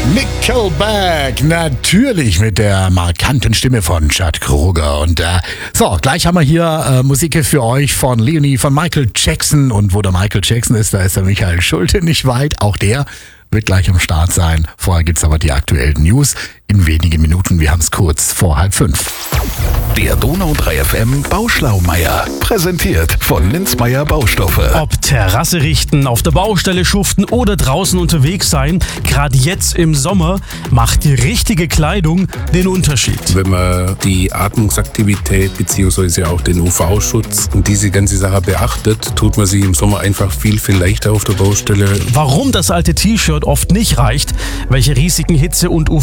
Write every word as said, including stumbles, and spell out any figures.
Nickelback, natürlich mit der markanten Stimme von Chad Kroeger. Und äh, so, gleich haben wir hier äh, Musik für euch von Leonie, von Michael Jackson. Und wo der Michael Jackson ist, da ist der Michael Schulte nicht weit. Auch der wird gleich am Start sein. Vorher gibt's aber die aktuellen News in wenigen Minuten. Wir haben es kurz vor halb fünf. Der Donau drei F M Bauschlaumeier. Präsentiert von Linzmeier Baustoffe. Ob Terrasse richten, auf der Baustelle schuften oder draußen unterwegs sein, gerade jetzt im Sommer macht die richtige Kleidung den Unterschied. Wenn man die Atmungsaktivität bzw. auch den U V-Schutz und diese ganze Sache beachtet, tut man sich im Sommer einfach viel, viel leichter auf der Baustelle. Warum das alte T-Shirt oft nicht reicht, welche Risiken Hitze und U